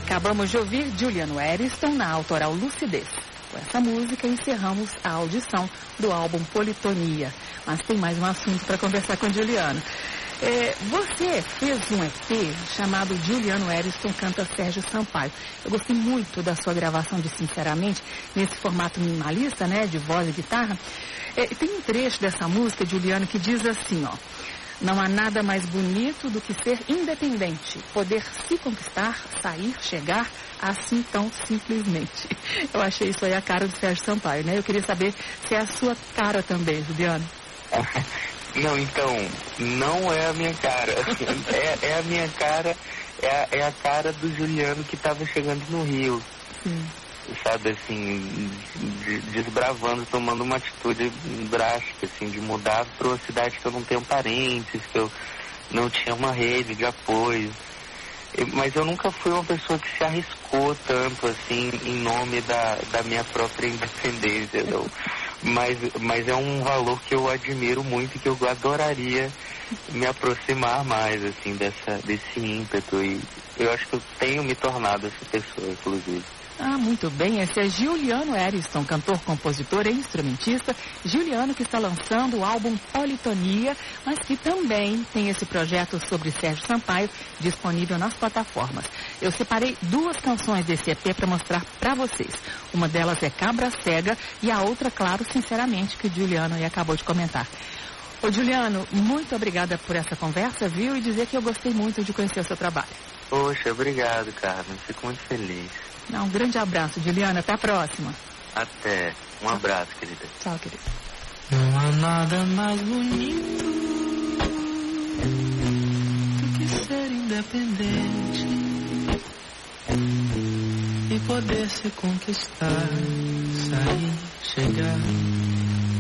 Acabamos de ouvir Juliano Eriston na autoral Lucidez. Com essa música encerramos a audição do álbum Politonia. Mas tem mais um assunto para conversar com o Juliano. Você fez um EP chamado Juliano Eriston Canta Sérgio Sampaio. Eu gostei muito da sua gravação de Sinceramente, nesse formato minimalista, né, de voz e guitarra. Tem um trecho dessa música, Juliano, que diz assim, ó: não há nada mais bonito do que ser independente, poder se conquistar, sair, chegar, assim tão simplesmente. Eu achei isso aí a cara do Sérgio Sampaio, né? Eu queria saber se é a sua cara também, Juliano. Não, então, não é a minha cara. É a minha cara, é a cara do Juliano que estava chegando no Rio. Sim. Sabe, assim, desbravando, tomando uma atitude drástica, assim, de mudar para uma cidade que eu não tenho parentes, que eu não tinha uma rede de apoio. Mas eu nunca fui uma pessoa que se arriscou tanto, assim, em nome da minha própria independência, não. Mas é um valor que eu admiro muito e que eu adoraria me aproximar mais, assim, desse ímpeto. E eu acho que eu tenho me tornado essa pessoa, inclusive. Ah, muito bem. Esse é Juliano Eriston, cantor, compositor e instrumentista. Juliano que está lançando o álbum Politonia, mas que também tem esse projeto sobre Sérgio Sampaio disponível nas plataformas. Eu separei 2 canções desse EP para mostrar para vocês. Uma delas é Cabra Cega e a outra, claro, Sinceramente, que o Juliano aí acabou de comentar. Ô Juliano, muito obrigada por essa conversa, viu? E dizer que eu gostei muito de conhecer o seu trabalho. Poxa, obrigado, Carmen. Fico muito feliz. Um grande abraço, Juliana. Até a próxima. Até. Um abraço, querida. Tchau, querida. Não há nada mais bonito do que ser independente e poder se conquistar, sair, chegar.